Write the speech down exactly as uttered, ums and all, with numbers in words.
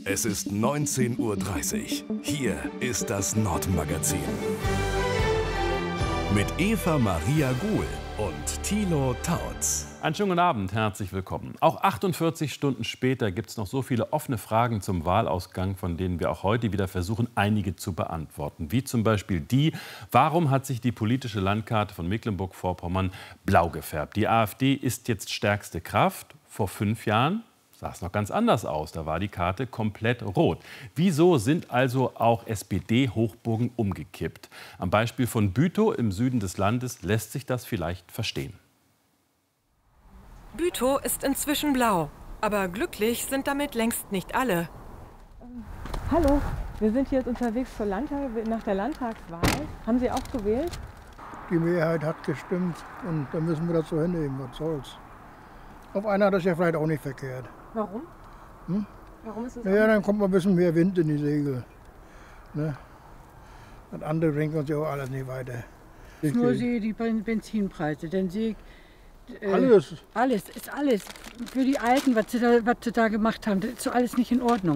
Es ist neunzehn Uhr dreißig. Hier ist das Nordmagazin. Mit Eva Maria Guhl und Thilo Tautz. Einen schönen guten Abend, herzlich willkommen. Auch achtundvierzig Stunden später gibt es noch so viele offene Fragen zum Wahlausgang, von denen wir auch heute wieder versuchen, einige zu beantworten. Wie zum Beispiel die, warum hat sich die politische Landkarte von Mecklenburg-Vorpommern blau gefärbt? Die AfD ist jetzt stärkste Kraft. Vor fünf Jahren sah es noch ganz anders aus. Da war die Karte komplett rot. Wieso sind also auch S P D-Hochburgen umgekippt? Am Beispiel von Bütow im Süden des Landes lässt sich das vielleicht verstehen. Bütow ist inzwischen blau, aber glücklich sind damit längst nicht alle. Ähm, hallo, wir sind hier jetzt unterwegs zur Landtag, nach der Landtagswahl. Haben Sie auch gewählt? Die Mehrheit hat gestimmt und da müssen wir das so hinnehmen, was soll's. Auf einer hat das ja vielleicht auch nicht verkehrt. Warum? Hm? Warum ist es? Naja, dann kommt mal ein bisschen mehr Wind in die Segel. Ne? Und andere bringen uns ja auch alles nicht weiter. Nur die, die Benzinpreise, denn sie Äh, alles. Alles, ist alles. Für die Alten, was sie, da, was sie da gemacht haben, das ist so alles nicht in Ordnung.